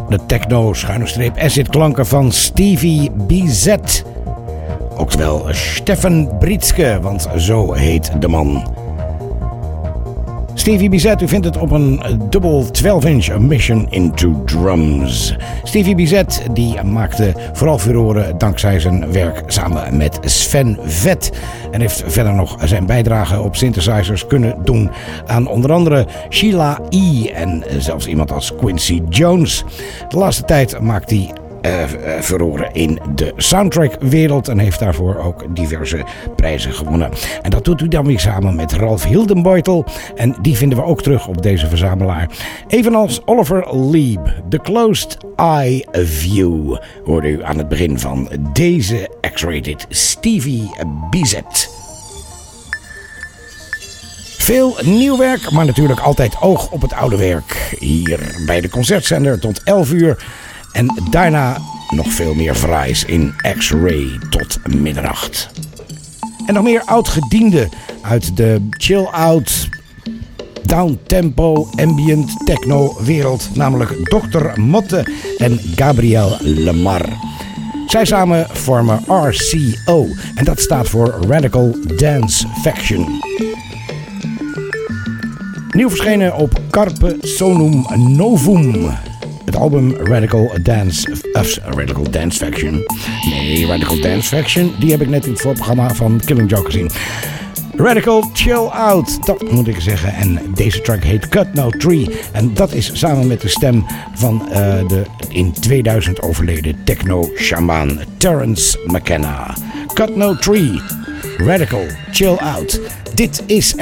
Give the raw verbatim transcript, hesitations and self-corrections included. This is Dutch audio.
de techno schuine streep acid klanken van Stevie B Z. Oftewel Stefan Britske, want zo heet de man. Stevie B Z, u vindt het op een dubbel twaalf inch Mission into Drums. Stevie B Z die maakte vooral furoren dankzij zijn werk samen met Sven Vet. En heeft verder nog zijn bijdrage op synthesizers kunnen doen aan onder andere Sheila E. en zelfs iemand als Quincy Jones. De laatste tijd maakt hij Uh, verloren in de soundtrackwereld en heeft daarvoor ook diverse prijzen gewonnen. En dat doet u dan weer samen met Ralf Hildenbeutel en die vinden we ook terug op deze verzamelaar. Evenals Oliver Lieb, The Closed Eye View, hoorde u aan het begin van deze X-Rated Stevie B Z. Veel nieuw werk, maar natuurlijk altijd oog op het oude werk. Hier bij de Concertzender tot elf uur. En daarna nog veel meer fraais in X-Ray tot middernacht. En nog meer oud-gedienden uit de chill-out, down-tempo, ambient techno wereld. Namelijk dokter Motte en Gabriel Lemar. Zij samen vormen R C O. En dat staat voor Radical Dance Faction. Nieuw verschenen op Carpe Sonum Novum. Het album Radical Dance, uh, Radical Dance Faction. Nee, Radical Dance Faction, die heb ik net in het voorprogramma van Killing Joke gezien. Radical Chill Out, dat moet ik zeggen. En deze track heet Cut No Tree. En dat is samen met de stem van uh, de in tweeduizend overleden techno-shamaan Terence McKenna. Cut No Tree, Radical Chill Out. Dit is